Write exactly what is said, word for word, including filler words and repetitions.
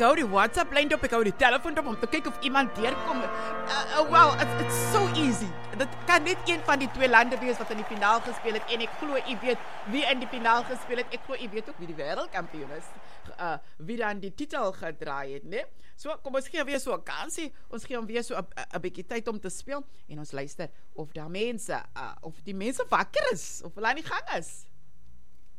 ek hou die WhatsApp lyn op, ek hou die telefoon op om te kyk of iemand deurkom. Uh, uh, wow, it's, it's so easy. Dit kan net een van die twee lande wees wat in die finaal gespeel het en ek glo u weet wie in die finaal gespeel het. Ek glo u weet ook wie die wêreldkampioen is. Uh, wie dan die titel gedraai het, né? So kom ons gee weer so 'n kansie. Ons gee hom weer so 'n bietjie tyd om te speel en ons luister of daar mense uh, of die mense wakker is of hulle aan die gang is.